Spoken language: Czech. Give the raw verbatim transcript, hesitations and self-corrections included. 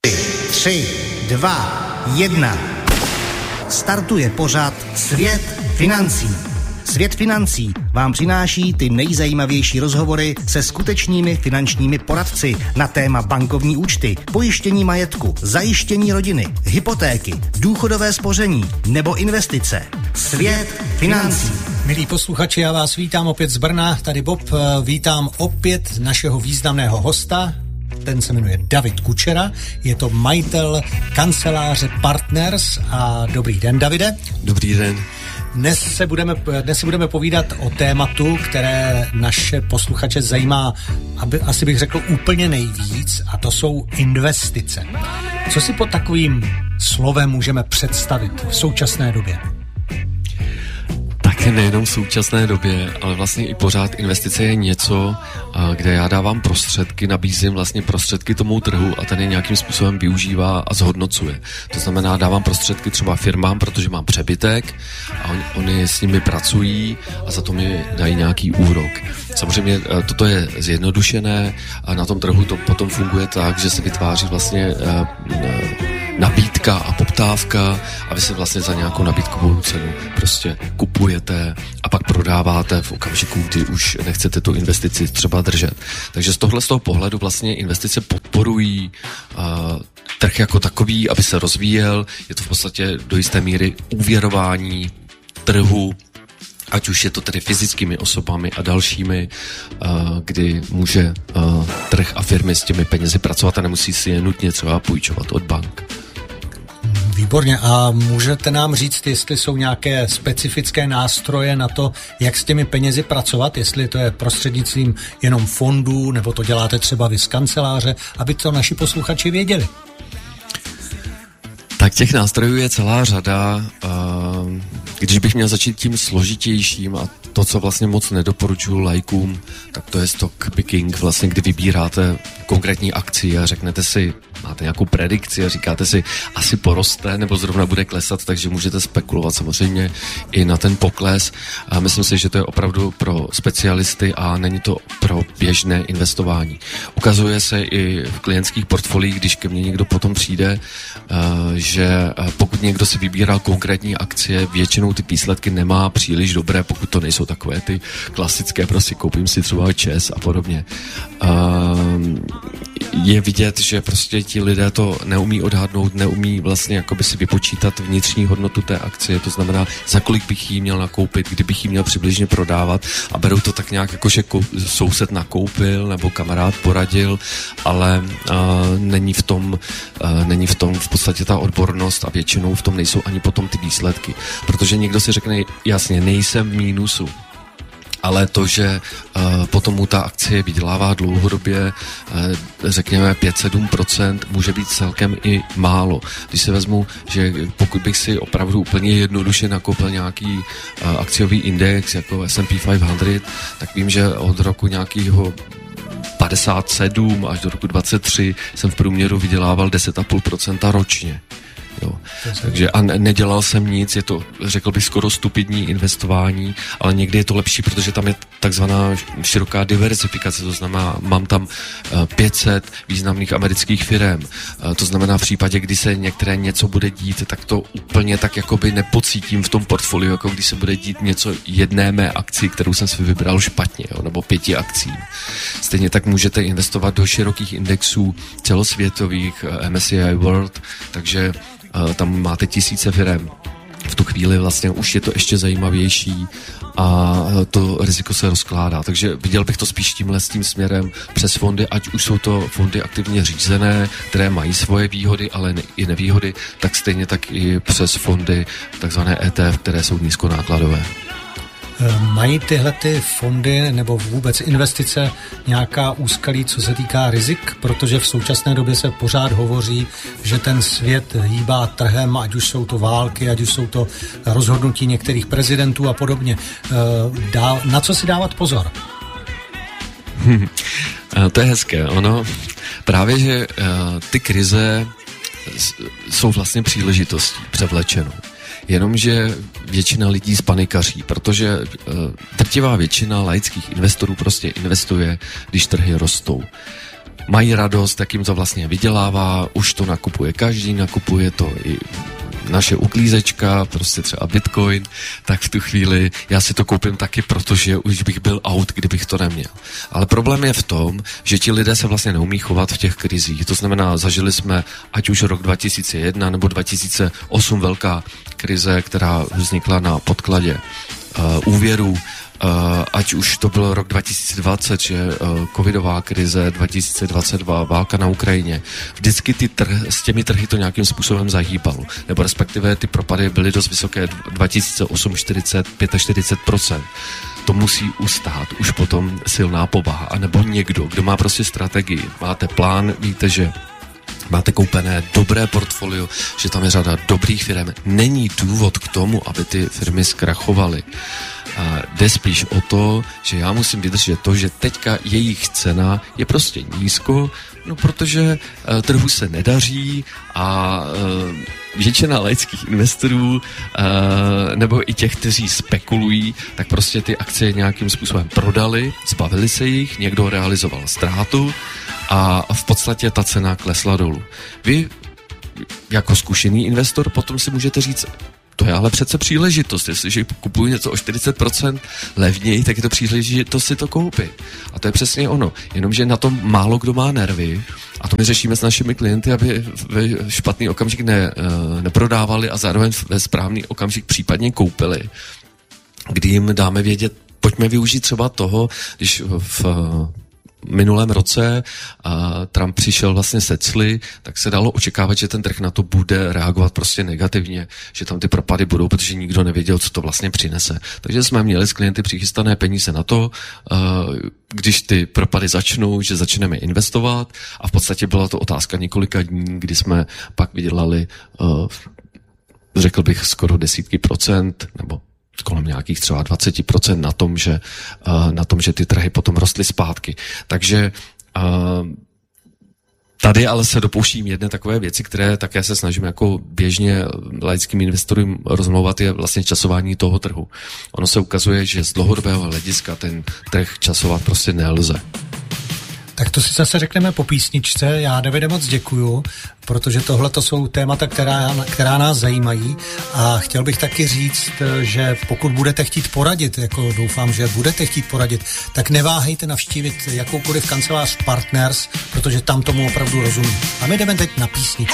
Tři, dva, jedna. Startuje pořad Svět financí. Svět financí vám přináší ty nejzajímavější rozhovory se skutečnými finančními poradci na téma bankovní účty, pojištění majetku, zajištění rodiny, hypotéky, důchodové spoření nebo investice. Svět financí. Milí posluchači, já vás vítám opět z Brna, tady Bob, vítám opět našeho významného hosta. Ten se jmenuje David Kučera, je to majitel kanceláře Partners. A dobrý den, Davide. Dobrý den. Dnes se budeme, dnes si budeme povídat o tématu, které naše posluchače zajímá, aby, asi bych řekl úplně nejvíc, a to jsou investice. Co si pod takovým slovem můžeme představit v současné době? Tak nejenom v současné době, ale vlastně i pořád investice je něco, kde já dávám prostředky, nabízím vlastně prostředky tomu trhu a ten je nějakým způsobem využívá a zhodnocuje. To znamená, dávám prostředky třeba firmám, protože mám přebytek a oni, oni s nimi pracují a za to mi dají nějaký úrok. Samozřejmě toto je zjednodušené a na tom trhu to potom funguje tak, že se vytváří vlastně nabídka a poptávka a vy se vlastně za nějakou nabídkovou cenu prostě kupujete a pak prodáváte v okamžiku, kdy už nechcete tu investici třeba držet. Takže z tohle z toho pohledu vlastně investice podporují uh, trh jako takový, aby se rozvíjel. Je to v podstatě do jisté míry úvěrování trhu, ať už je to tedy fyzickými osobami a dalšími, uh, kdy může uh, trh a firmy s těmi penězi pracovat a nemusí si je nutně třeba půjčovat od bank. Výborně. A můžete nám říct, jestli jsou nějaké specifické nástroje na to, jak s těmi penězi pracovat, jestli to je prostřednictvím jenom fondů, nebo to děláte třeba vy z kanceláře, aby to naši posluchači věděli? Tak těch nástrojů je celá řada. Když bych měl začít tím složitějším a to, co vlastně moc nedoporučuji lajkům, tak to je stock picking, vlastně kdy vybíráte konkrétní akci a řeknete si, máte nějakou predikci a říkáte si, asi poroste nebo zrovna bude klesat, takže můžete spekulovat samozřejmě i na ten pokles. A myslím si, že to je opravdu pro specialisty a není to pro běžné investování. Ukazuje se i v klientských portfoliích, když ke mně někdo potom přijde, že pokud někdo si vybíral konkrétní akcie, většinou ty výsledky nemá příliš dobré, pokud to nejsou takové ty klasické, prostě koupím si třeba ČEZ a podobně. Je vidět, že prostě ti lidé to neumí odhadnout, neumí vlastně jakoby si vypočítat vnitřní hodnotu té akcie, to znamená, za kolik bych jí měl nakoupit, kdybych jí měl přibližně prodávat a berou to tak nějak jako, že soused nakoupil nebo kamarád poradil, ale uh, není v tom, uh, není v tom v podstatě ta odbornost a většinou v tom nejsou ani potom ty výsledky, protože někdo si řekne, jasně, nejsem v mínusu, ale to, že uh, potom mu ta akcie vydělává dlouhodobě, uh, řekněme pět sedm procent, může být celkem i málo. Když si vezmu, že pokud bych si opravdu úplně jednoduše nakoupil nějaký uh, akciový index jako S and P pět set, tak vím, že od roku nějakého padesát sedm až do roku dvacet tři jsem v průměru vydělával deset celá pět procenta ročně. Jo. Takže a nedělal jsem nic, je to, řekl bych, skoro stupidní investování, ale někdy je to lepší, protože tam je takzvaná široká diversifikace, to znamená, mám tam pět set významných amerických firem, to znamená v případě, kdy se některé něco bude dít, tak to úplně tak jakoby nepocítím v tom portfoliu, jako když se bude dít něco jedné mé akci, kterou jsem si vybral špatně, jo, nebo pěti akcí. Stejně tak můžete investovat do širokých indexů celosvětových, M S C I World, takže tam máte tisíce firem. V tu chvíli vlastně už je to ještě zajímavější a to riziko se rozkládá. Takže viděl bych to spíš tímhle s tím směrem přes fondy, ať už jsou to fondy aktivně řízené, které mají svoje výhody, ale ne, i nevýhody, tak stejně tak i přes fondy takzvané E T F, které jsou nízkonákladové. Mají tyhle ty fondy nebo vůbec investice nějaká úskalí, co se týká rizik? Protože v současné době se pořád hovoří, že ten svět hýbá trhem, ať už jsou to války, ať už jsou to rozhodnutí některých prezidentů a podobně. Na co si dávat pozor? Hmm, to je hezké. Ono právě, že ty krize jsou vlastně příležitostí převlečenou. Jenomže většina lidí spanikaří, protože uh, drtivá většina laických investorů prostě investuje, když trhy rostou. mají radost, jak jim to vlastně vydělává, už to nakupuje každý, nakupuje to i naše uklízečka, prostě třeba Bitcoin, tak v tu chvíli já si to koupím taky, protože už bych byl out, kdybych to neměl. Ale problém je v tom, že ti lidé se vlastně neumí chovat v těch krizích. To znamená, zažili jsme ať už rok dva tisíce jedna nebo dva tisíce osm velká krize, která vznikla na podkladě uh, úvěrů, Uh, ať už to byl rok dva tisíce dvacet, že uh, covidová krize, dva tisíce dvacet dva, válka na Ukrajině. Vždycky ty trh, s těmi trhy to nějakým způsobem zahýbalo. Nebo respektive ty propady byly dost vysoké, dva tisíce osm čtyřicet, čtyřicet pět procent. To musí ustát už potom silná povaha. A nebo někdo, kdo má prostě strategii, máte plán, víte, že máte koupené dobré portfolio, že tam je řada dobrých firm. Není důvod k tomu, aby ty firmy zkrachovaly. A jde spíš o to, že já musím vydržet to, že teďka jejich cena je prostě nízko, no protože uh, trhu se nedaří a uh, většina laických investorů uh, nebo i těch, kteří spekulují, tak prostě ty akcie nějakým způsobem prodali, zbavili se jich, někdo realizoval ztrátu a v podstatě ta cena klesla dolů. Vy jako zkušený investor potom si můžete říct, to je ale přece příležitost, jestliže kupuju něco o čtyřicet procent levněji, tak je to příležitost si to koupit. A to je přesně ono, jenomže na tom málo kdo má nervy a to my řešíme s našimi klienty, aby ve špatný okamžik ne, neprodávali a zároveň ve správný okamžik případně koupili, kdy jim dáme vědět, pojďme využít třeba toho, když v minulém roce a Trump přišel vlastně se cly, tak se dalo očekávat, že ten trh na to bude reagovat prostě negativně, že tam ty propady budou, protože nikdo nevěděl, co to vlastně přinese. Takže jsme měli s klienty přichystané peníze na to, když ty propady začnou, že začneme investovat a v podstatě byla to otázka několika dní, kdy jsme pak vydělali, řekl bych, skoro desítky procent, nebo kolem nějakých třeba dvacet procent na tom, že, uh, na tom, že ty trhy potom rostly zpátky. Takže uh, tady ale se dopouštím jedné takové věci, které také se snažím jako běžně laickým investorům rozmlouvat, je vlastně časování toho trhu. Ono se ukazuje, že z dlouhodobého hlediska ten trh časovat prostě nelze. Tak to si zase řekneme po písničce. Já, Davide, moc děkuju, protože tohle to jsou témata, která, která nás zajímají a chtěl bych taky říct, že pokud budete chtít poradit, jako doufám, že budete chtít poradit, tak neváhejte navštívit jakoukoliv kancelář Partners, protože tam tomu opravdu rozumí. A my jdeme teď na písničku.